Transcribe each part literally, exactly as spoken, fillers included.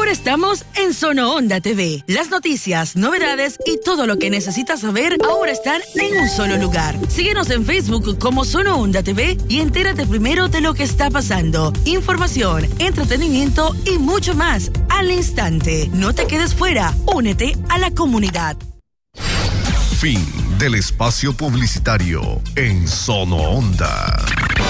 Ahora estamos en Sono Onda T V. Las noticias, novedades y todo lo que necesitas saber ahora están en un solo lugar. Síguenos en Facebook como Sono Onda T V y entérate primero de lo que está pasando. Información, entretenimiento y mucho más al instante. No te quedes fuera. Únete a la comunidad. Fin del espacio publicitario en Sono Onda.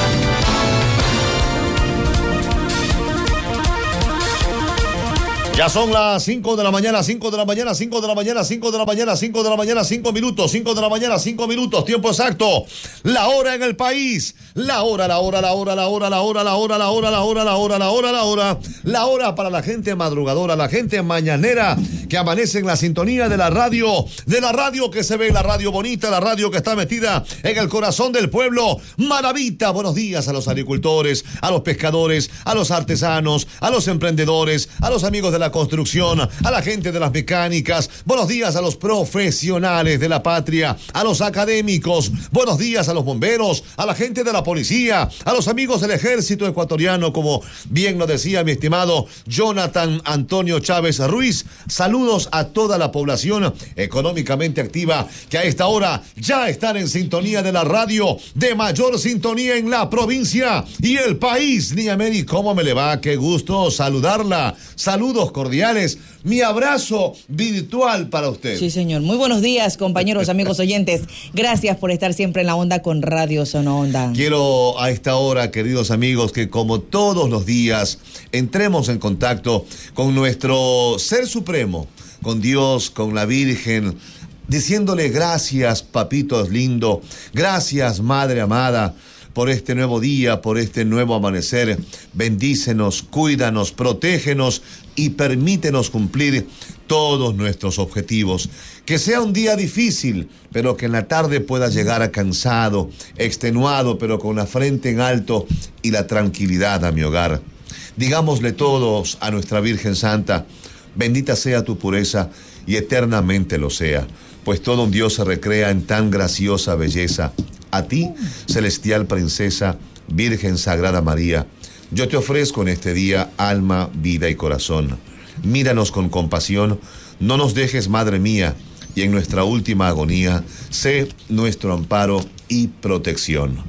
Ya son las cinco de la mañana, cinco de la mañana, cinco de la mañana, cinco de la mañana, cinco de la mañana, cinco minutos, cinco de la mañana, cinco minutos, tiempo exacto. La hora en el país. La hora, la hora, la hora, la hora, la hora, la hora, la hora, la hora, la hora, la hora, la hora. La hora para la gente madrugadora, la gente mañanera que amanece en la sintonía de la radio, de la radio que se ve, la radio bonita, la radio que está metida en el corazón del pueblo. Maravita, buenos días a los agricultores, a los pescadores, a los artesanos, a los emprendedores, a los amigos de la construcción, a la gente de las mecánicas. Buenos días a los profesionales de la patria, a los académicos. Buenos días a los bomberos, a la gente de la policía, a los amigos del ejército ecuatoriano, como bien lo decía mi estimado Jonathan Antonio Chávez Ruiz. Saludos a toda la población económicamente activa que a esta hora ya están en sintonía de la radio de mayor sintonía en la provincia y el país. Niña Mary, ¿cómo me le va? Qué gusto saludarla. Saludos cordiales. Mi abrazo virtual para usted. Sí, señor. Muy buenos días, compañeros, amigos oyentes. Gracias por estar siempre en la onda con Radio Sono Onda. Quiero a esta hora, queridos amigos, que como todos los días entremos en contacto con nuestro Ser Supremo, con Dios, con la Virgen, diciéndole gracias, papito lindo, gracias, madre amada, por este nuevo día, por este nuevo amanecer. Bendícenos, cuídanos, protégenos y permítenos cumplir todos nuestros objetivos. Que sea un día difícil, pero que en la tarde pueda llegar cansado, extenuado, pero con la frente en alto y la tranquilidad a mi hogar. Digámosle todos a nuestra Virgen Santa, bendita sea tu pureza y eternamente lo sea, pues todo un Dios se recrea en tan graciosa belleza. A ti, celestial princesa, Virgen Sagrada María, yo te ofrezco en este día alma, vida y corazón. Míranos con compasión, no nos dejes, Madre mía, y en nuestra última agonía, sé nuestro amparo y protección.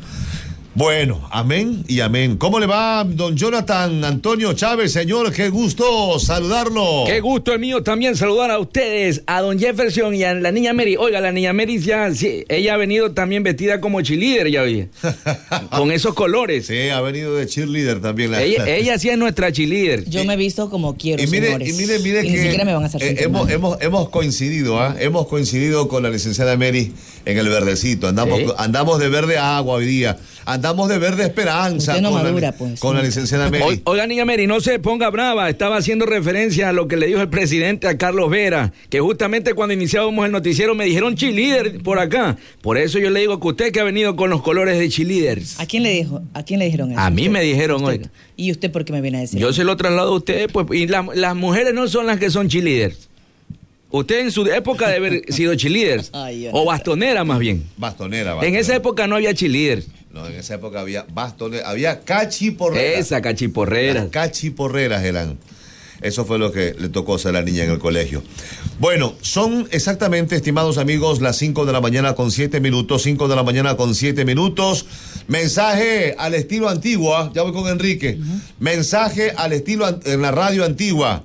Bueno, amén y amén. ¿Cómo le va, don Jonathan Antonio Chávez, señor? Qué gusto saludarlo. Qué gusto el mío también saludar a ustedes, a don Jefferson y a la niña Mary. Oiga, la niña Mary ya, sí, ella ha venido también vestida como cheerleader, ya oye, con esos colores. Sí, ha venido de cheerleader también. La... Ella, ella sí es nuestra cheerleader. Yo me he visto como quiero, y mire, señores. Y mire, mire y que ni siquiera me van a hacer eh, hemos, hemos, hemos coincidido, ¿ah? ¿eh? Hemos coincidido con la licenciada Mary en el verdecito. Andamos, ¿sí? andamos de verde agua hoy día. Andamos de verde esperanza. Usted no con, madura, la, pues, con sí. la licenciada Mary. Oiga, niña Mary, no se ponga brava. Estaba haciendo referencia a lo que le dijo el presidente a Carlos Vera, que justamente cuando iniciábamos el noticiero me dijeron cheerleader por acá. Por eso yo le digo que usted que ha venido con los colores de cheerleaders. ¿A quién le dijo? ¿A quién le dijeron eso? A mí ¿Usted? me dijeron, ¿Usted? oiga. ¿Y usted por qué me viene a decir? Yo se lo traslado a usted, pues, y la, las mujeres no son las que son cheerleaders. Usted en su época debe haber sido cheerleaders. Ay, o bastonera más bien. Bastonera, bastonera. En esa época no había cheerleaders. No, en esa época había bastones, había cachiporreras. Esa cachiporreras. Las cachiporreras eran. Eso fue lo que le tocó hacer a la niña en el colegio. Bueno, son exactamente, estimados amigos, las cinco de la mañana con siete minutos, cinco de la mañana con siete minutos. Mensaje al estilo Antigua, ya voy con Enrique. Uh-huh. Mensaje al estilo en la radio Antigua.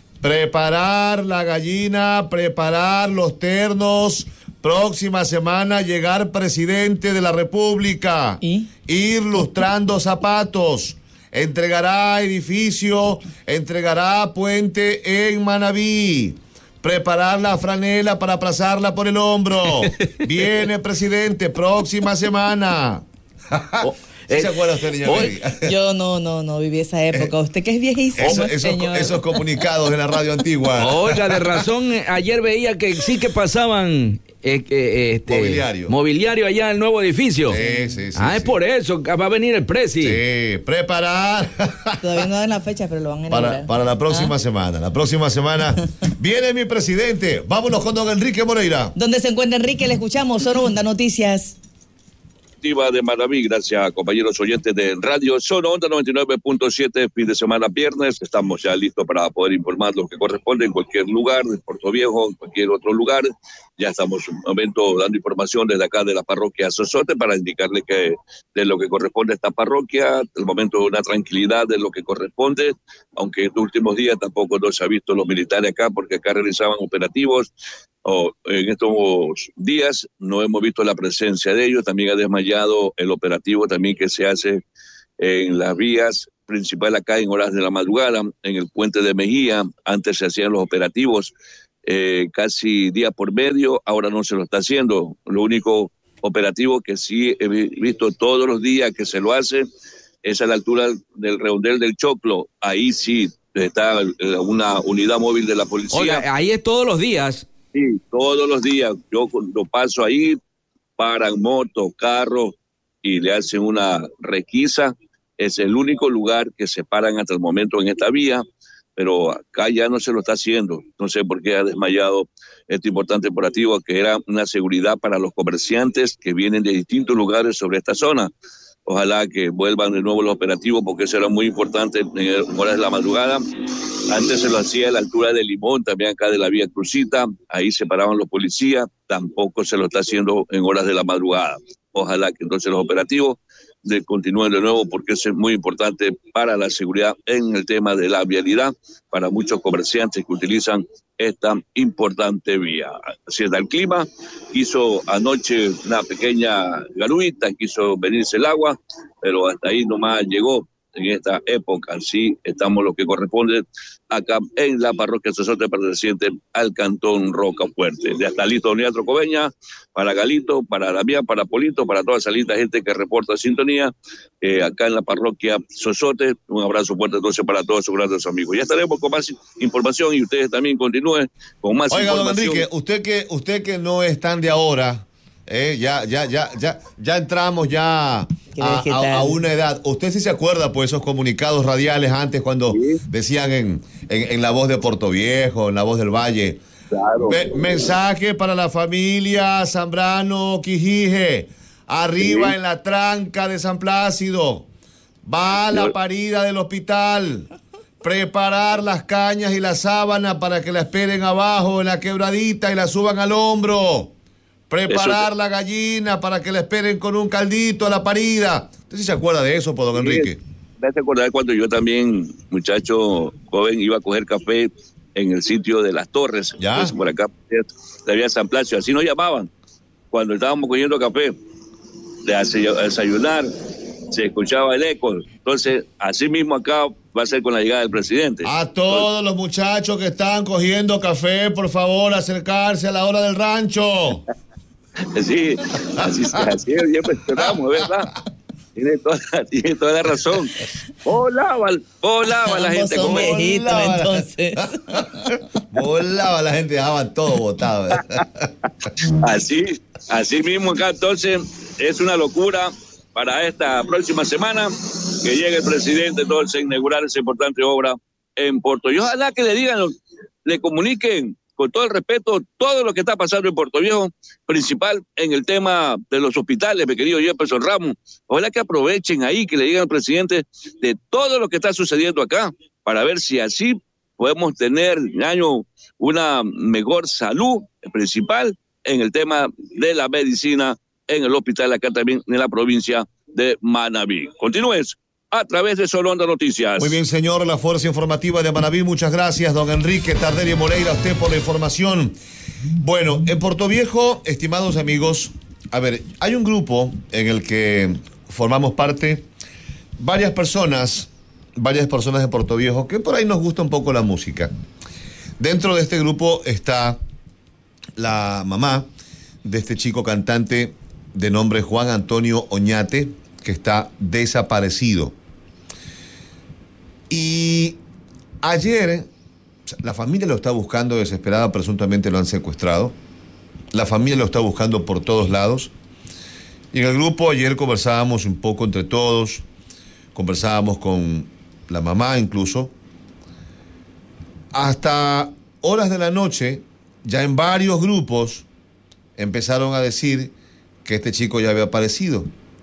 Preparar la gallina, preparar los ternos. Próxima semana llegar presidente de la República. ¿Y? Ir lustrando zapatos. Entregará edificio, entregará puente en Manabí. Preparar la franela para aplazarla por el hombro. Viene presidente, próxima semana. Oh. ¿Sí se acuerda usted, niña Mary? Yo no, no, no viví esa época. Usted que es viejísimo, Eso, esos, señor. esos comunicados de la radio Antigua. Oiga, de razón, ayer veía que sí que pasaban eh, eh, este, mobiliario. Mobiliario allá en el nuevo edificio. Sí, sí, sí. Ah, sí. es por eso, va a venir el presi. Sí, preparar. Todavía no dan la fecha, pero lo van a inaugurar. Para, para la próxima ¿Ah? semana. La próxima semana viene mi presidente. Vámonos con don Enrique Moreira. ¿Dónde se encuentra Enrique? Le escuchamos. Sono Onda Noticias. Deportiva de Manaví. Gracias, compañeros oyentes de Radio Zona Onda noventa y nueve punto siete, fin de semana viernes. Estamos ya listos para poder informar lo que corresponde en cualquier lugar, de Puerto Viejo, en cualquier otro lugar. Ya estamos un momento dando información desde acá de la parroquia Sosote para indicarle que de lo que corresponde a esta parroquia, el momento de una tranquilidad de lo que corresponde, aunque en estos últimos días tampoco no se ha visto los militares acá, porque acá realizaban operativos. Oh, en estos días no hemos visto la presencia de ellos. También ha desmayado el operativo también que se hace en las vías principales acá en horas de la madrugada, en el puente de Mejía. Antes se hacían los operativos eh, casi día por medio, ahora no se lo está haciendo. Lo único operativo que sí he visto todos los días que se lo hace es a la altura del redondel del Choclo. Ahí sí está una unidad móvil de la policía. Oiga, ahí es todos los días. Sí, todos los días. Yo cuando paso ahí, paran motos, carros y le hacen una requisa. Es el único lugar que se paran hasta el momento en esta vía, pero acá ya no se lo está haciendo. No sé por qué ha desmayado este importante operativo, que era una seguridad para los comerciantes que vienen de distintos lugares sobre esta zona. Ojalá que vuelvan de nuevo los operativos, porque eso era muy importante en horas de la madrugada. Antes se lo hacía a la altura de Limón, también acá de la vía Crucita, ahí se paraban los policías, tampoco se lo está haciendo en horas de la madrugada. Ojalá que entonces los operativos de continúen de nuevo, porque eso es muy importante para la seguridad en el tema de la vialidad, para muchos comerciantes que utilizan esta importante vía. Así está el clima. Quiso anoche una pequeña garuita, quiso venirse el agua, pero hasta ahí nomás llegó en esta época. Así estamos lo que corresponde acá en la parroquia Sosote, perteneciente al cantón Rocafuerte. Ya está listo Neatro Coveña, para Galito, para Damián, para Polito, para toda esa linda gente que reporta sintonía eh, acá en la parroquia Sosote. Un abrazo fuerte entonces para todos sus grandes amigos. Ya estaremos con más información y ustedes también continúen con más Oiga, información. Oiga, don Enrique, usted que, usted que no es tan de ahora, eh, ya, ya, ya, ya, ya entramos ya a, a, a una edad. ¿Usted sí se acuerda, pues, esos comunicados radiales antes cuando sí. decían en, en, en La Voz de Puerto Viejo, en La Voz del Valle? Claro. Me, mensaje para la familia Zambrano Quijije, arriba sí. en la tranca de San Plácido, va a la parida del hospital, preparar las cañas y la sábana para que la esperen abajo en la quebradita y la suban al hombro. Preparar eso, la gallina para que la esperen con un caldito a la parida. ¿Usted sí se acuerda de eso, don Enrique? Me hace acordar cuando yo también, muchacho joven, iba a coger café en el sitio de Las Torres. ¿Ya? Pues por acá, había San Plácido, así nos llamaban. Cuando estábamos cogiendo café, de desayunar, se escuchaba el eco. Entonces, así mismo acá va a ser con la llegada del presidente. A todos Entonces, los muchachos que están cogiendo café, por favor, acercarse a la hora del rancho. Sí, así, así siempre esperamos, ¿verdad? Tiene toda, tiene toda la razón. Volaba, volaba la gente. Son viejitos, entonces. Volaba la gente, dejaban todo botado. Así, así mismo acá, entonces, es una locura para esta próxima semana que llegue el presidente, entonces, a inaugurar esa importante obra en Puerto. Y ojalá que le digan, le comuniquen con todo el respeto, todo lo que está pasando en Puerto Viejo, principal en el tema de los hospitales, mi querido Jefferson Ramos. Ojalá que aprovechen ahí, que le digan al presidente de todo lo que está sucediendo acá, para ver si así podemos tener en año una mejor salud principal en el tema de la medicina en el hospital acá también en la provincia de Manabí. Continúes a través de Solo Onda Noticias. Muy bien, señor, la Fuerza Informativa de Manabí. Muchas gracias, don Enrique Tarderio Moreira, a usted por la información. Bueno, en Puerto Viejo, estimados amigos, a ver, hay un grupo en el que formamos parte varias personas, varias personas de Puerto Viejo, que por ahí nos gusta un poco la música. Dentro de este grupo está la mamá de este chico cantante de nombre Juan Antonio Oñate, que está desaparecido. Y ayer la familia lo está buscando desesperada, presuntamente lo han secuestrado. La familia lo está buscando por todos lados. Y en el grupo ayer conversábamos un poco entre todos, conversábamos con la mamá incluso. Hasta horas de la noche, ya en varios grupos empezaron a decir que este chico ya había aparecido.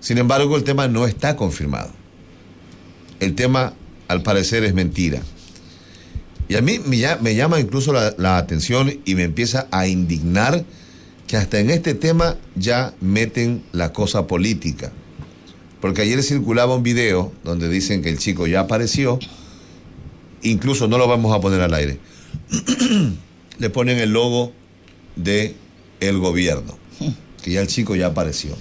Sin embargo, el tema no está confirmado. El tema, al parecer, es mentira. Y a mí me, me llama incluso la, la atención y me empieza a indignar que hasta en este tema ya meten la cosa política. Porque ayer circulaba un video donde dicen que el chico ya apareció, incluso no lo vamos a poner al aire. Le ponen el logo de el gobierno, que ya el chico ya apareció.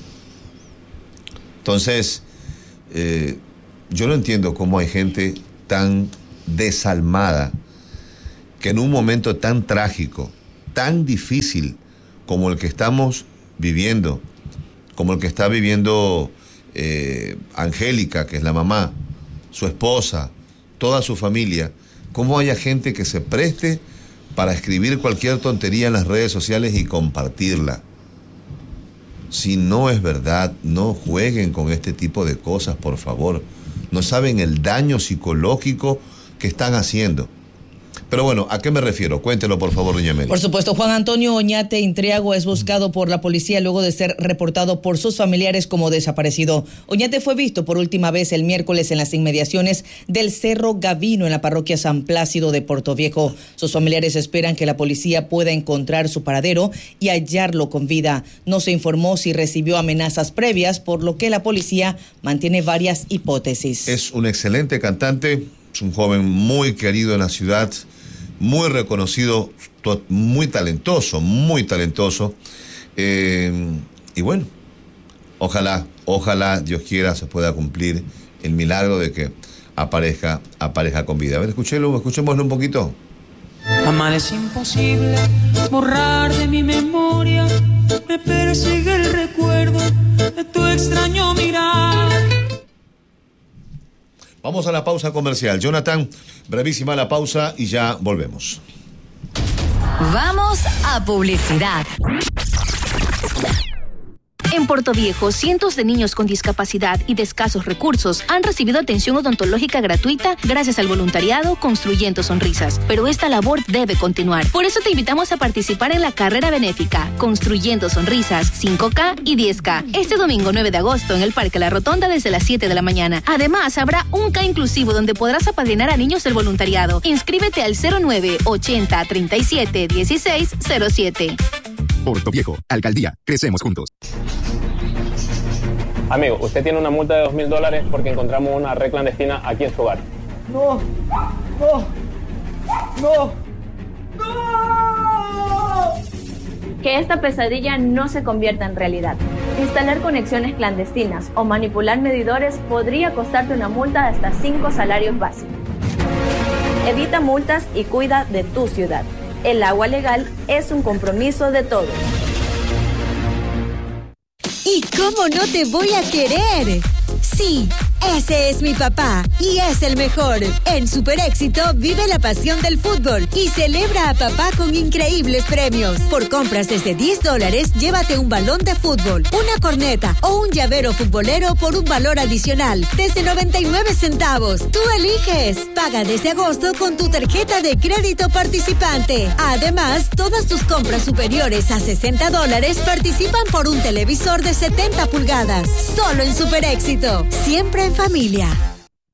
Entonces, eh, yo no entiendo cómo hay gente tan desalmada que en un momento tan trágico, tan difícil como el que estamos viviendo, como el que está viviendo eh, Angélica, que es la mamá, su esposa, toda su familia, cómo haya gente que se preste para escribir cualquier tontería en las redes sociales y compartirla. Si no es verdad, no jueguen con este tipo de cosas, por favor. No saben el daño psicológico que están haciendo. Pero bueno, ¿a qué me refiero? Cuéntelo, por favor, doña Meli. Por supuesto, Juan Antonio Oñate Intriago es buscado por la policía luego de ser reportado por sus familiares como desaparecido. Oñate fue visto por última vez el miércoles en las inmediaciones del Cerro Gavino en la parroquia San Plácido de Portoviejo. Sus familiares esperan que la policía pueda encontrar su paradero y hallarlo con vida. No se informó si recibió amenazas previas, por lo que la policía mantiene varias hipótesis. Es un excelente cantante, es un joven muy querido en la ciudad, muy reconocido, muy talentoso, muy talentoso. Eh, y bueno, ojalá, ojalá Dios quiera se pueda cumplir el milagro de que aparezca, aparezca con vida. A ver, escuchémoslo, escuchémoslo un poquito. Amar es imposible, borrar de mi memoria, me persigue el recuerdo de tu extraño mirar. Vamos a la pausa comercial. Jonathan, brevísima la pausa y ya volvemos. Vamos a publicidad. En Portoviejo, cientos de niños con discapacidad y de escasos recursos han recibido atención odontológica gratuita gracias al voluntariado Construyendo Sonrisas. Pero esta labor debe continuar. Por eso te invitamos a participar en la carrera benéfica Construyendo Sonrisas cinco K y diez K. Este domingo nueve de agosto en el Parque La Rotonda desde las siete de la mañana. Además, habrá un K inclusivo donde podrás apadrinar a niños del voluntariado. Inscríbete al cero nueve ochenta treinta y siete dieciséis cero siete. Portoviejo, Alcaldía, crecemos juntos. Amigo, usted tiene una multa de dos mil dólares porque encontramos una red clandestina aquí en su hogar. No, no, no, no. Que esta pesadilla no se convierta en realidad. Instalar conexiones clandestinas o manipular medidores podría costarte una multa de hasta cinco salarios básicos. Evita multas y cuida de tu ciudad. El agua legal es un compromiso de todos. ¿Y cómo no te voy a querer? Sí, ese es mi papá y es el mejor. En Super Éxito vive la pasión del fútbol y celebra a papá con increíbles premios. Por compras desde diez dólares, llévate un balón de fútbol, una corneta o un llavero futbolero por un valor adicional desde noventa y nueve centavos. Tú eliges. Paga desde agosto con tu tarjeta de crédito participante. Además, todas tus compras superiores a sesenta dólares participan por un televisor de setenta pulgadas. Solo en Super Éxito. Siempre en familia.